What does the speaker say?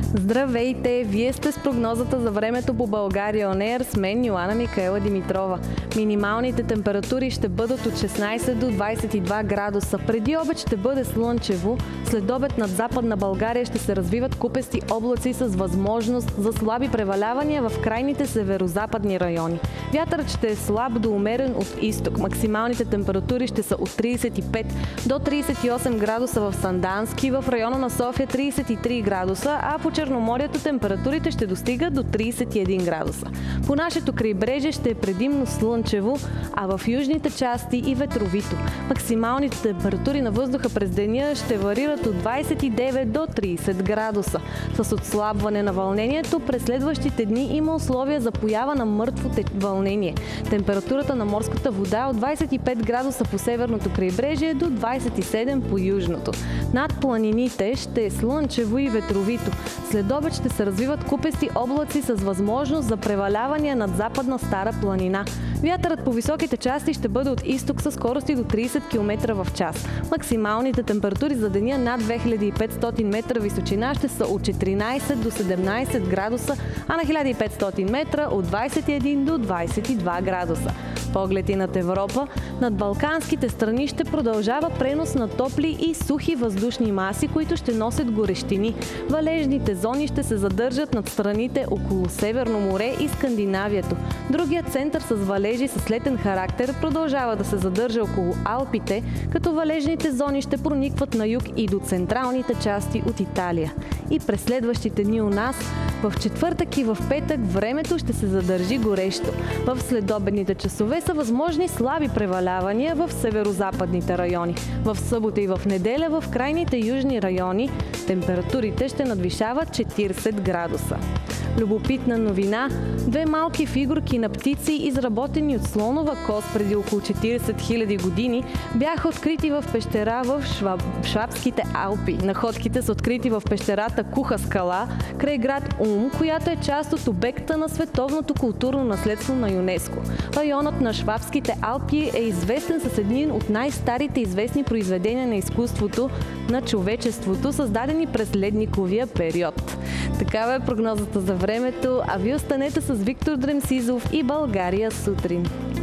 Здравейте! Вие сте с прогнозата за времето по България On Air с мен Йоана Микаела Димитрова. Минималните температури ще бъдат от 16 до 22 градуса. Преди обед ще бъде слънчево. След обед над Западна България ще се развиват купести облаци с възможност за слаби превалявания в крайните северозападни райони. Вятърът ще е слаб до умерен от изток. Максималните температури ще са от 35 до 38 градуса в Сандански, в района на София 33 градуса, а по Черноморието температурите ще достигат до 31 градуса. По нашето крайбрежие ще е предимно слънчево, а в южните части и ветровито. Максималните температури на въздуха през деня ще варират от 29 до 30 градуса. С отслабване на вълнението през следващите дни има условия за поява на мъртво вълнение. Температурата на морската вода от 25 градуса по северното крайбрежие до 27 по южното. Над планините ще е слънчево и ветровито. След обед ще се развиват купести облаци с възможност за превалявания над Западна Стара планина. Вятърът по високите части ще бъде от изток със скорости до 30 км в час. Максималните температури за деня над 2500 метра височина ще са от 14 до 17 градуса, а на 1500 метра от 21 до 22 градуса. Поглед и над Европа, над балканските страни ще продължава пренос на топли и сухи въздушни маси, които ще носят горещини. Валежните зони ще се задържат над страните около Северно море и Скандинавието. Другият център с валежи с летен характер продължава да се задържа около Алпите, като валежните зони ще проникват на юг и до централните части от Италия. И през следващите дни у нас, в четвъртък и в петък времето ще се задържи горещо. В следобедните часове са възможни слаби превалявания в северозападните райони. В събота и в неделя в крайните южни райони температурите ще надвишават 40 градуса. Любопитна новина: две малки фигурки на птици, изработени от слонова кост преди около 40 000 години, бяха открити в пещера в Швабските Алпи. Находките са открити в пещерата Куха скала, край град Улм, която е част от обекта на световното културно наследство на ЮНЕСКО. Районът на Швабските Алпи е известен с един от най-старите известни произведения на изкуството на човечеството, създадени през ледниковия период. Такава е прогнозата за времето, а вие останете с Виктор Дремсизов и България сутрин.